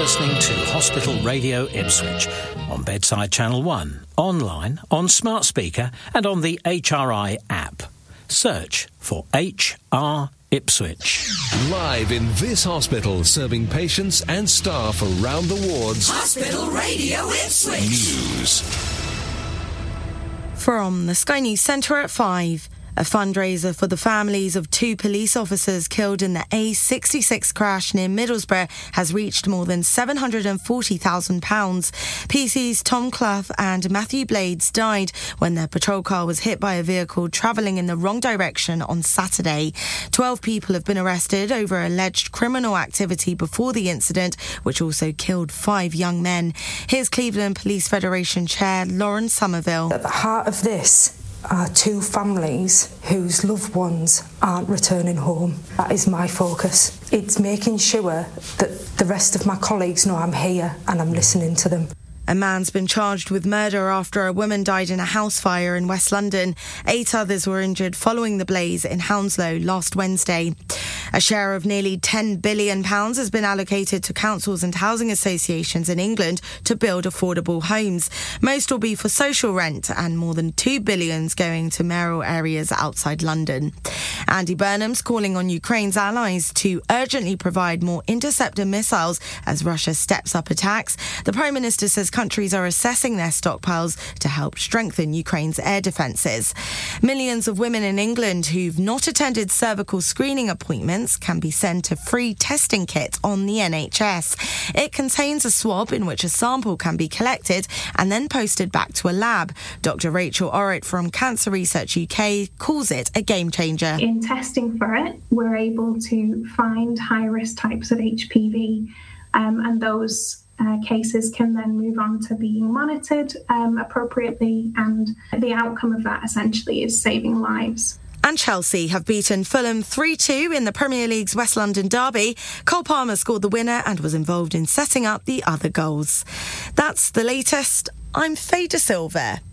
listening to Hospital Radio Ipswich on Bedside Channel 1, online, on smart speaker and on the HRI app. Search for HR Ipswich. Live in this hospital, serving patients and staff around the wards. Hospital Radio Ipswich. News. From the Sky News Centre at 5. A fundraiser for the families of 2 police officers killed in the A66 crash near Middlesbrough has reached more than £740,000. PC's Tom Clough and Matthew Blades died when their patrol car was hit by a vehicle travelling in the wrong direction on Saturday. 12 people have been arrested over alleged criminal activity before the incident, which also killed 5 young men. Here's Cleveland Police Federation Chair Lauren Somerville. At the heart of this are 2 families whose loved ones aren't returning home. That is my focus. It's making sure that the rest of my colleagues know I'm here and I'm listening to them. A man's been charged with murder after a woman died in a house fire in West London. 8 others were injured following the blaze in Hounslow last Wednesday. A share of nearly £10 billion has been allocated to councils and housing associations in England to build affordable homes. Most will be for social rent, and more than £2 billion going to mayoral areas outside London. Andy Burnham's calling on Ukraine's allies to urgently provide more interceptor missiles as Russia steps up attacks. The Prime Minister says countries are assessing their stockpiles to help strengthen Ukraine's air defences. Millions of women in England who've not attended cervical screening appointments can be sent a free testing kit on the NHS. It contains a swab in which a sample can be collected and then posted back to a lab. Dr. Rachel Orritt from Cancer Research UK calls it a game changer. In testing for it, we're able to find high-risk types of HPV, and those cases can then move on to being monitored appropriately, and the outcome of that essentially is saving lives. And Chelsea have beaten Fulham 3-2 in the Premier League's West London derby. Cole Palmer scored the winner and was involved in setting up the other goals. That's the latest. I'm Faye De Silva.